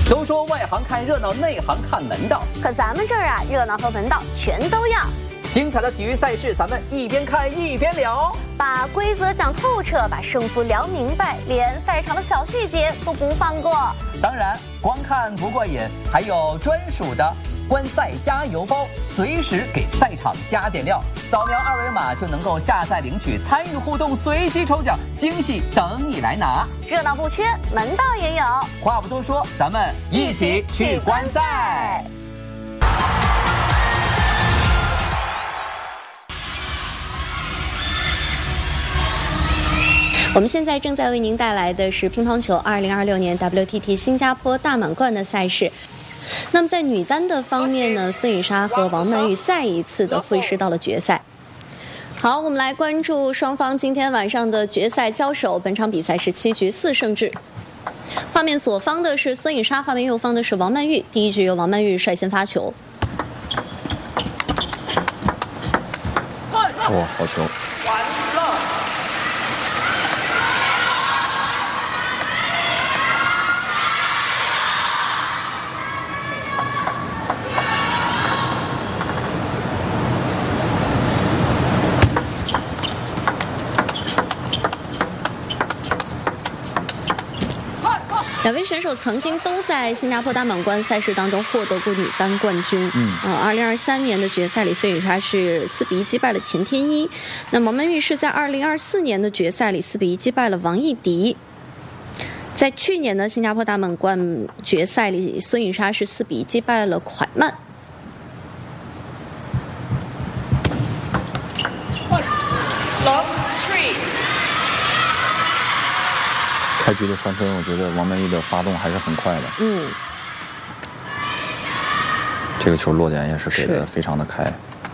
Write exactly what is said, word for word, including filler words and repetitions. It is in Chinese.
都说外行看热闹，内行看门道。 可咱们这儿啊，热闹和门道全都要。 精彩的体育赛事，咱们一边看一边聊， 把规则讲透彻，把胜负聊明白，连赛场的小细节都不放过。 当然，光看不过瘾，还有专属的观赛加油包，随时给赛场加点料。扫描二维码就能够下载领取，参与互动，随机抽奖，惊喜等你来拿。 热闹不缺，门道也有。 话不多说，咱们一起去观赛。 我们现在正在为您带来的是乒乓球二零二六年 W T T 新加坡大满贯的赛事。那么在女单的方面呢，孙颖莎和王曼玉再一次的会师到了决赛。好，我们来关注双方今天晚上的决赛交手。本场比赛是七局四胜制。画面左方的是孙颖莎，画面右方的是王曼玉。第一局由王曼玉率先发球。 哇，好球！ 两位选手曾经都在新加坡大满贯赛事当中获得过女单冠军。嗯，呃，二零二三年的决赛里，孙颖莎是四比一击败了钱天一。那王曼玉是在二零二四年的决赛里四比一击败了王艺迪。在去年的新加坡大满贯决赛里，孙颖莎是四比一击败了蒯曼。 开局的三分，我觉得王曼玉的发动还是很快的。 嗯， 这个球落点也是给的非常的开。